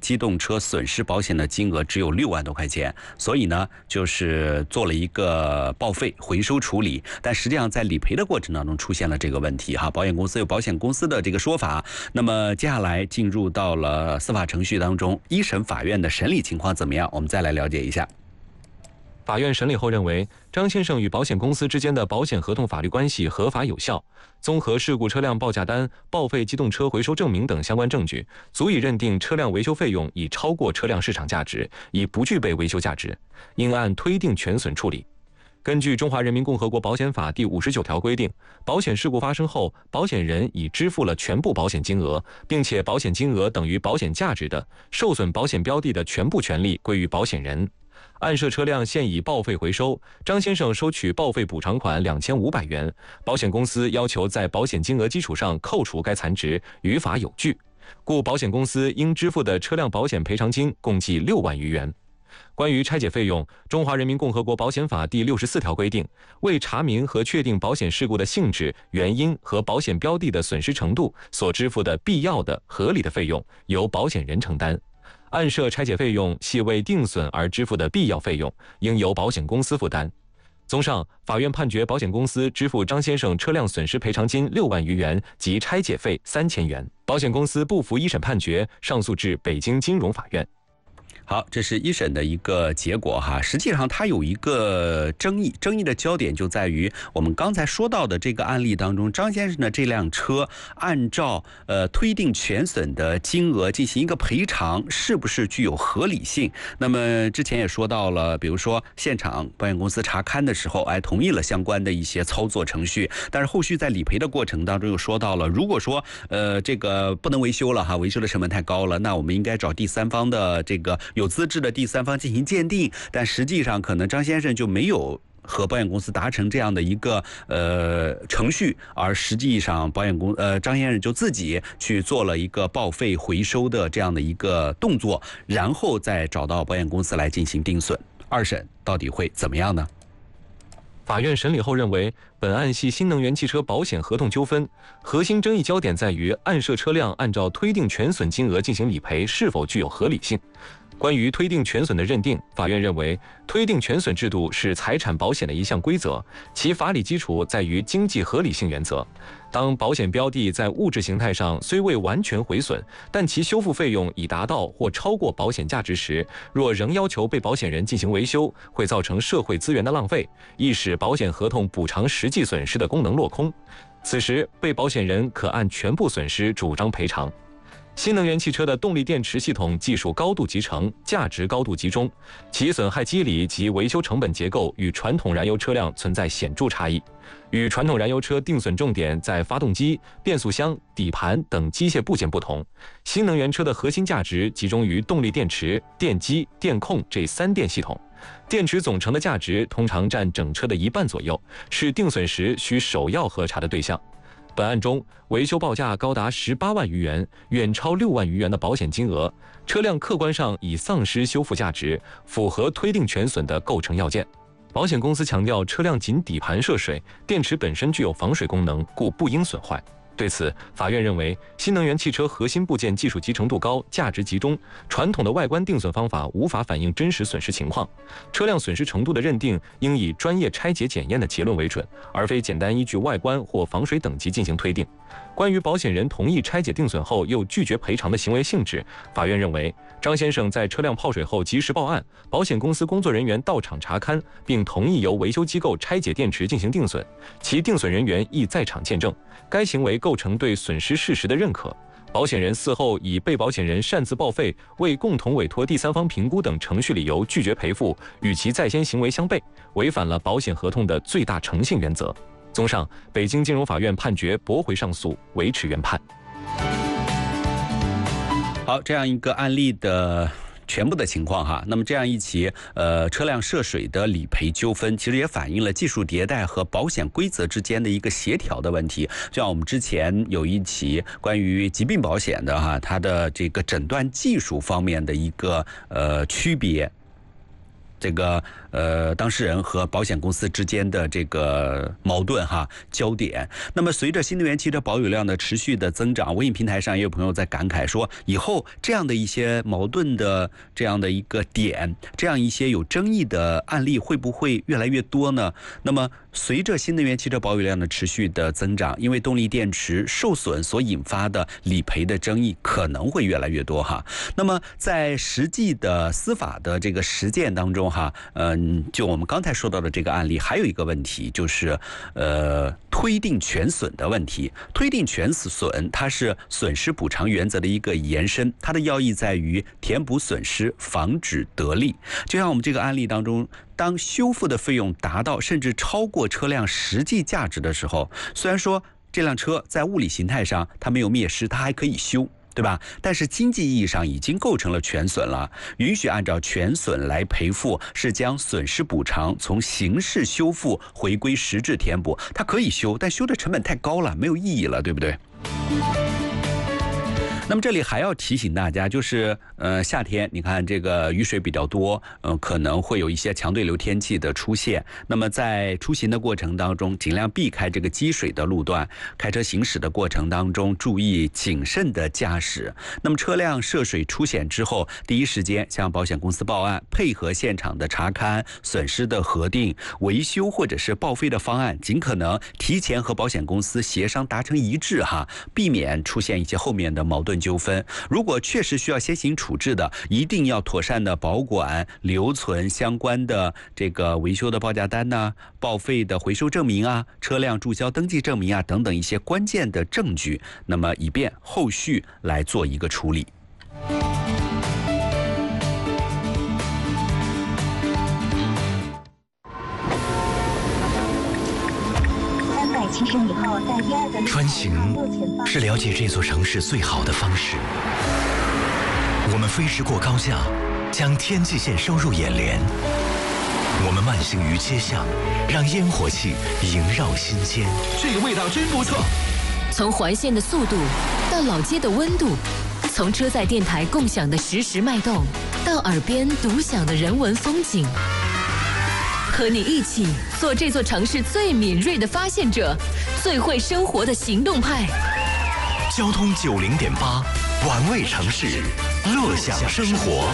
机动车损失保险的金额只有6万多块钱，所以呢，就是做了一个报废回收处理。但实际上在理赔的过程当中出现了这个问题哈，保险公司有保险公司的这个说法。那么接下来进入到了司法程序当中，一审法院的审理情况怎么样？我们再来了解一下。 法院审理后认为，张先生与保险公司之间的保险合同法律关系合法有效，综合事故车辆报价单、报废机动车回收证明等相关证据，足以认定车辆维修费用已超过车辆市场价值，已不具备维修价值，应按推定全损处理。根据《中华人民共和国保险法》第59条规定，保险事故发生后，保险人已支付了全部保险金额，并且保险金额等于保险价值的，受损保险标的的全部权利归于保险人。案涉车辆现已报废回收，张先生收取报废补偿款2500元，保险公司要求在保险金额基础上扣除该残值，于法有据，故保险公司应支付的车辆保险赔偿金共计6万余元。关于拆解费用，《中华人民共和国保险法》第64条规定，为查明和确定保险事故的性质、原因和保险标的的损失程度所支付的必要的、合理的费用，由保险人承担。案涉拆解费用系为定损而支付的必要费用，应由保险公司负担。综上，法院判决保险公司支付张先生车辆损失赔偿金6万余元及拆解费3000元。保险公司不服一审判决，上诉至北京金融法院。 好，这是一审的一个结果哈。实际上它有一个争议的焦点就在于我们刚才说到的这个案例当中，张先生的这辆车按照推定全损的金额进行一个赔偿，是不是具有合理性？那么之前也说到了，比如说现场保险公司查勘的时候，同意了相关的一些操作程序，但是后续在理赔的过程当中又说到了，如果说这个不能维修了哈，维修的成本太高了，那我们应该找第三方的这个有资质的第三方进行鉴定，但实际上可能张先生就没有和保险公司达成这样的一个程序，而实际上张先生就自己去做了一个报废回收的这样的一个动作，然后再找到保险公司来进行定损。二审到底会怎么样呢？ 法院审理后认为，本案系新能源汽车保险合同纠纷，核心争议焦点在于案涉车辆按照推定全损金额进行理赔是否具有合理性。关于推定全损的认定，法院认为，推定全损制度是财产保险的一项规则，其法理基础在于经济合理性原则。当保险标的在物质形态上虽未完全毁损，但其修复费用已达到或超过保险价值时，若仍要求被保险人进行维修，会造成社会资源的浪费，易使保险合同补偿实际损失的功能落空。此时，被保险人可按全部损失主张赔偿。新能源汽车的动力电池系统技术高度集成，价值高度集中，其损害机理及维修成本结构与传统燃油车辆存在显著差异。与传统燃油车定损重点在发动机、变速箱、底盘等机械部件不同，新能源车的核心价值集中于动力电池、电机、电控这3电系统。电池总成的价值通常占整车的1半左右，是定损时需首要核查的对象。本案中，维修报价高达18万余元，远超6万余元的保险金额，车辆客观上已丧失修复价值，符合推定全损的构成要件。保险公司强调，车辆仅底盘涉水，电池本身具有防水功能，故不应损坏。对此，法院认为，新能源汽车核心部件技术集成度高，价值集中，传统的外观定损方法无法反映真实损失情况。车辆损失程度的认定应以专业拆解检验的结论为准，而非简单依据外观或防水等级进行推定。关于保险人同意拆解定损后又拒绝赔偿的行为性质，法院认为，张先生在车辆泡水后及时报案，保险公司工作人员到场查勘，并同意由维修机构拆解电池进行定损，其定损人员亦在场见证，该行为构成对损失事实的认可。保险人事后以被保险人擅自报废、未共同委托第三方评估等程序理由拒绝赔付，与其在先行为相悖，违反了保险合同的最大诚信原则。综上，北京金融法院判决驳回上诉，维持原判。 好，这样一个案例的全部的情况哈，那么这样一起车辆涉水的理赔纠纷，其实也反映了技术迭代和保险规则之间的一个协调的问题。就像我们之前有一起关于疾病保险的哈，它的这个诊断技术方面的一个区别。 这个当事人和保险公司之间的这个矛盾焦点。那么随着新能源汽车保有量的持续的增长，微信平台上也有朋友在感慨说，以后这样的一些矛盾的这样的一个点，这样一些有争议的案例会不会越来越多呢？那么随着新能源汽车保有量的持续的增长，因为动力电池受损所引发的理赔的争议可能会越来越多那么在实际的司法的这个实践当中就我们刚才说到的这个案例，还有一个问题就是推定全损的问题。推定全损它是损失补偿原则的一个延伸，它的要义在于填补损失，防止得利。就像我们这个案例当中，当修复的费用达到甚至超过车辆实际价值的时候，虽然说这辆车在物理形态上它没有灭失，它还可以修，对吧？但是经济意义上已经构成了全损了，允许按照全损来赔付，是将损失补偿从形式修复回归实质填补。它可以修，但修的成本太高了，没有意义了，对不对？那么这里还要提醒大家，就是夏天你看这个雨水比较多，可能会有一些强对流天气的出现。那么在出行的过程当中，尽量避开这个积水的路段，开车行驶的过程当中注意谨慎的驾驶。那么车辆涉水出险之后，第一时间向保险公司报案，配合现场的查勘、损失的核定、维修或者是报废的方案，尽可能提前和保险公司协商达成一致避免出现一些后面的矛盾纠纷。如果确实需要先行处置的，一定要妥善的保管留存相关的这个维修的报价单报废的回收证明车辆注销登记证明等等一些关键的证据，那么以便后续来做一个处理。 穿行是了解这座城市最好的方式。我们飞驰过高架，将天际线收入眼帘。我们慢行于街巷，让烟火气萦绕心间。 这个味道真不错。 从环线的速度到老街的温度，从车载电台共享的实时脉动，到耳边独享的人文风景。和你一起做这座城市最敏锐的发现者，最会生活的行动派。 交通90.8，玩味城市，乐享生活。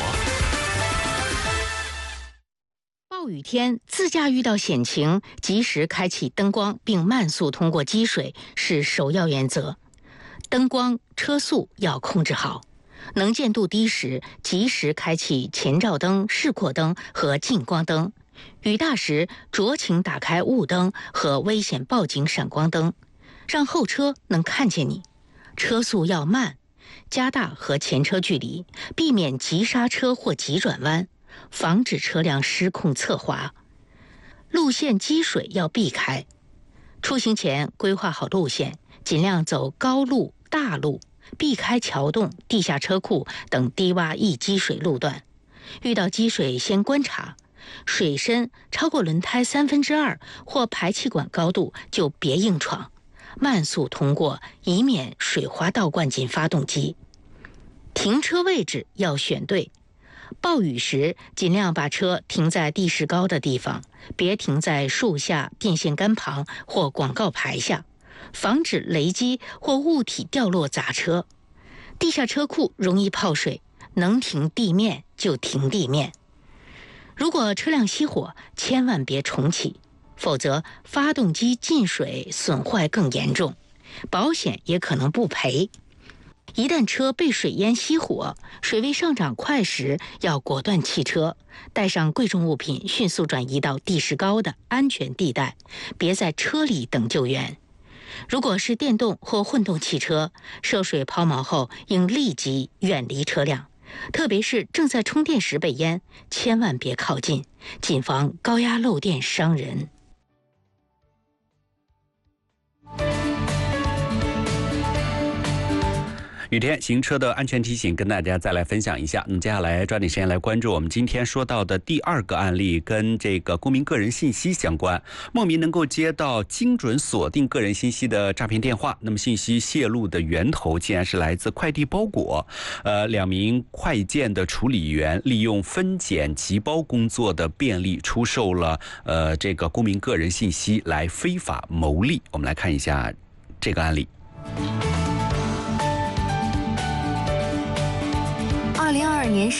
暴雨天自驾遇到险情，及时开启灯光并慢速通过积水是首要原则。灯光、车速要控制好。能见度低时，及时开启前照灯、示廓灯和近光灯。雨大时，酌情打开雾灯和危险报警闪光灯，让后车能看见你。车速要慢，加大和前车距离，避免急刹车或急转弯，防止车辆失控侧滑。路线积水要避开，出行前规划好路线，尽量走高路、大路，避开桥洞、地下车库等低洼易积水路段。遇到积水先观察，水深超过轮胎2/3或排气管高度就别硬闯，慢速通过，以免水滑倒灌进发动机。停车位置要选对，暴雨时尽量把车停在地势高的地方，别停在树下、电线杆旁或广告牌下，防止雷击或物体掉落砸车。地下车库容易泡水，能停地面就停地面。如果车辆熄火，千万别重启，否则发动机进水损坏更严重，保险也可能不赔。一旦车被水淹熄火，水位上涨快时，要果断弃车，带上贵重物品迅速转移到地势高的安全地带，别在车里等救援。如果是电动或混动汽车，涉水抛锚后应立即远离车辆，特别是正在充电时被淹，千万别靠近，谨防高压漏电伤人。 雨天行车的安全提醒跟大家再来分享一下。那么接下来抓紧时间来关注我们今天说到的第2个案例，跟这个公民个人信息相关。莫名能够接到精准锁定个人信息的诈骗电话，那么信息泄露的源头竟然是来自快递包裹。2名快件的处理员利用分拣集包工作的便利，出售了这个公民个人信息来非法牟利。我们来看一下这个案例。 2022年